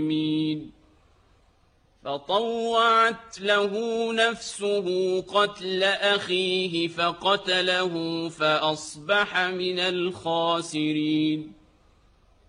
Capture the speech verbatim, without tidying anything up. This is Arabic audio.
فطوعت له نفسه قتل أخيه فقتله فأصبح من الخاسرين